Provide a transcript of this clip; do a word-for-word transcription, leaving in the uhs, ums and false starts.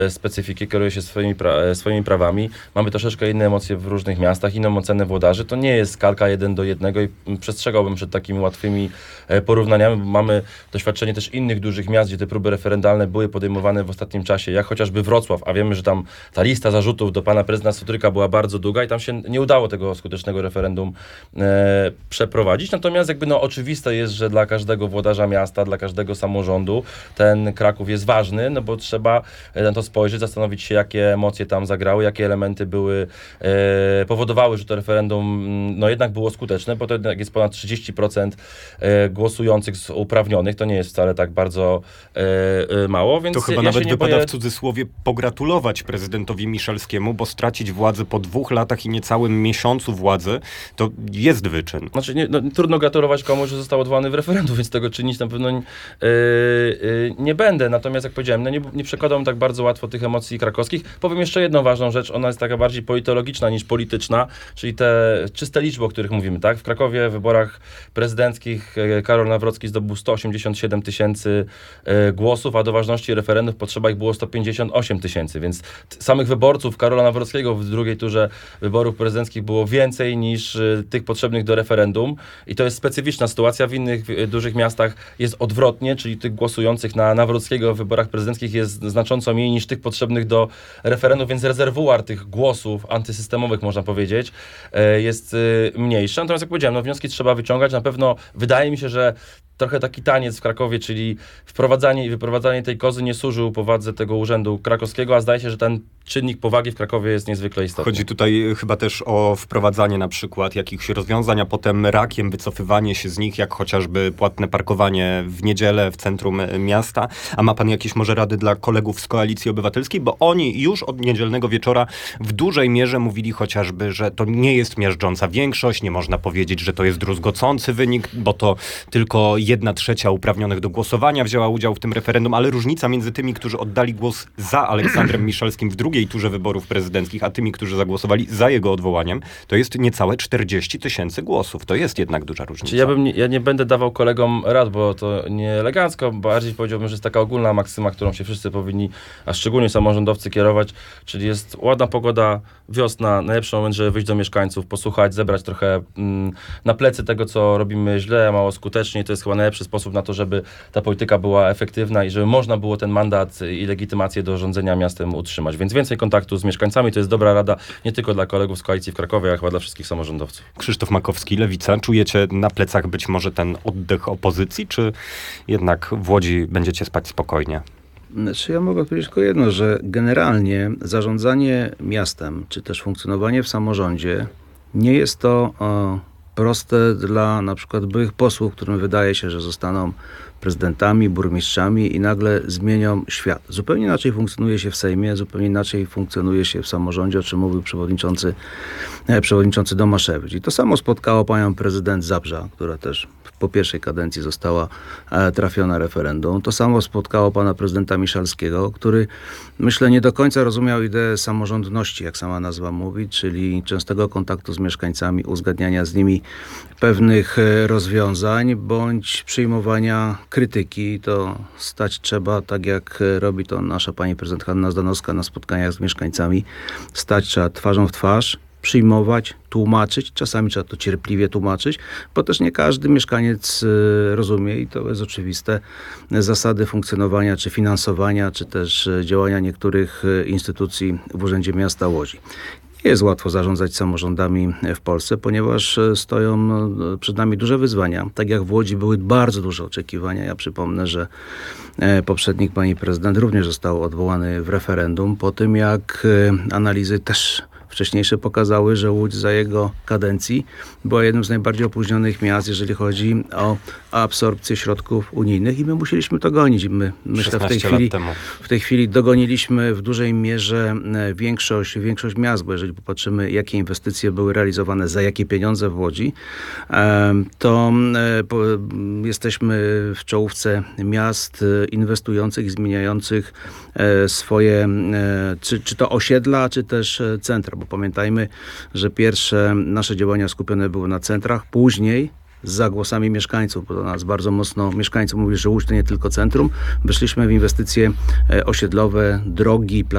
specyfiki, kieruje się swoimi, pra- swoimi prawami. Mamy troszeczkę inne emocje w różnych miastach, inną ocenę włodarzy. To nie jest kalka jeden do jednego i przestrzegałbym przed takimi łatwymi e, porównaniami, bo mamy doświadczenie też innych dużych miast, gdzie te próby referendalne były podejmowane w ostatnim czasie, jak chociażby Wrocław, a wiemy, że tam ta lista zarzutów do pana prezydenta Sutryka była bardzo długa i tam się nie udało tego skutecznego referendum e, przeprowadzić. Natomiast jakby no oczywiste jest, że dla każdego włodarza miasta, dla każdego samorządu ten Kraków jest ważny, no bo trzeba na to spojrzeć, zastanowić się, jakie emocje tam zagrały, jakie elementy były, e, powodowały, że to referendum no jednak było skuteczne, bo to jednak jest ponad trzydzieści procent e, głosujących z uprawnionych, to nie jest wcale tak bardzo e, e, mało, więc to chyba ja nawet się nie wypada boję... w cudzysłowie pogratulować prezydentowi Miszalskiemu, bo stracić władzę po dwóch latach i niecałym miesiącu władzy, to jest wyczyn. Znaczy, nie, no, trudno gratulować komuś, że został odwołany w referendum, więc tego czynić na pewno nie, yy, yy, nie będę. Natomiast, jak powiedziałem, no nie, nie przekładam tak bardzo łatwo tych emocji krakowskich. Powiem jeszcze jedną ważną rzecz, ona jest taka bardziej politologiczna niż polityczna, czyli te czyste liczby, o których mówimy, tak? W Krakowie w wyborach prezydenckich Karol Nawrocki zdobył sto osiemdziesiąt siedem tysięcy yy, głosów, a do ważności referendów potrzeba ich było sto pięćdziesiąt osiem tysięcy, więc t- samych wyborców Karola Nawrockiego w drugiej turze wyborów prezydenckich było więcej niż yy, tych potrzebnych do referendum i to jest specyficzna sytuacja. W innych w dużych miastach jest odwrotnie, czyli tych głosujących na Nawrockiego w wyborach prezydenckich jest znacząco mniej niż tych potrzebnych do referendum, więc rezerwuar tych głosów antysystemowych, można powiedzieć, jest mniejszy. Natomiast jak powiedziałem, no wnioski trzeba wyciągać. Na pewno wydaje mi się, że trochę taki taniec w Krakowie, czyli wprowadzanie i wyprowadzanie tej kozy nie służył powadze tego urzędu krakowskiego, a zdaje się, że ten czynnik powagi w Krakowie jest niezwykle istotny. Chodzi tutaj chyba też o wprowadzanie na przykład jakichś rozwiązań, a potem rakiem wycofywanie się z nich, jak chociażby płatne parkowanie w niedzielę w centrum miasta. A ma pan jakieś może rady dla kolegów z Koalicji Obywatelskiej? Bo oni już od niedzielnego wieczora w dużej mierze mówili chociażby, że to nie jest miażdżąca większość, nie można powiedzieć, że to jest druzgocący wynik, bo to tylko jedna trzecia uprawnionych do głosowania wzięła udział w tym referendum, ale różnica między tymi, którzy oddali głos za Aleksandrem Miszalskim w drugiej turze wyborów prezydenckich, a tymi, którzy zagłosowali za jego odwołaniem, to jest niecałe czterdzieści tysięcy głosów. To jest jednak duża różnica. Czyli ja, bym nie, ja nie będę dawał kolegom rad, bo to nie elegancko, bardziej powiedziałbym, że jest taka ogólna maksyma, którą się wszyscy powinni, a szczególnie samorządowcy kierować, czyli jest ładna pogoda, wiosna, najlepszy moment, żeby wyjść do mieszkańców, posłuchać, zebrać trochę mm, na plecy tego, co robimy źle, mało skutecznie. To jest chyba najlepszy sposób na to, żeby ta polityka była efektywna i żeby można było ten mandat i legitymację do rządzenia miastem utrzymać. Więc więcej kontaktu z mieszkańcami to jest dobra rada nie tylko dla kolegów z Koalicji w Krakowie, ale chyba dla wszystkich samorządowców. Krzysztof Makowski, Lewica. Czujecie na plecach być może ten oddech opozycji, czy jednak w Łodzi będziecie spać spokojnie? Znaczy ja mogę powiedzieć tylko jedno, że generalnie zarządzanie miastem, czy też funkcjonowanie w samorządzie nie jest to o, proste dla na przykład byłych posłów, którym wydaje się, że zostaną prezydentami, burmistrzami i nagle zmienią świat. Zupełnie inaczej funkcjonuje się w Sejmie, zupełnie inaczej funkcjonuje się w samorządzie, o czym mówił przewodniczący, e, przewodniczący Domaszewicz. I to samo spotkało panią prezydent Zabrza, która też po pierwszej kadencji została e, trafiona referendum. To samo spotkało pana prezydenta Miszalskiego, który myślę nie do końca rozumiał ideę samorządności, jak sama nazwa mówi, czyli częstego kontaktu z mieszkańcami, uzgadniania z nimi pewnych e, rozwiązań, bądź przyjmowania krytyki. To stać trzeba, tak jak robi to nasza pani prezydent Hanna Zdanowska na spotkaniach z mieszkańcami. Stać trzeba twarzą w twarz, przyjmować, tłumaczyć. Czasami trzeba to cierpliwie tłumaczyć, bo też nie każdy mieszkaniec y, rozumie i to jest oczywiste zasady funkcjonowania, czy finansowania, czy też y, działania niektórych y, instytucji w Urzędzie Miasta Łodzi. Nie jest łatwo zarządzać samorządami w Polsce, ponieważ stoją no, przed nami duże wyzwania. Tak jak w Łodzi były bardzo duże oczekiwania. Ja przypomnę, że e, poprzednik pani prezydent również został odwołany w referendum po tym, jak e, analizy też wcześniejsze pokazały, że Łódź za jego kadencji była jednym z najbardziej opóźnionych miast, jeżeli chodzi o absorpcję środków unijnych i my musieliśmy to gonić. My, myślę, w tej chwili, w tej chwili dogoniliśmy w dużej mierze większość, większość miast, bo jeżeli popatrzymy, jakie inwestycje były realizowane, za jakie pieniądze w Łodzi, to jesteśmy w czołówce miast inwestujących i zmieniających swoje, czy, czy to osiedla, czy też centra, bo pamiętajmy, że pierwsze nasze działania skupione były na centrach, później za głosami mieszkańców, bo do nas bardzo mocno mieszkańcy mówili, że Łódź to nie tylko centrum. Weszliśmy w inwestycje e, osiedlowe, drogi,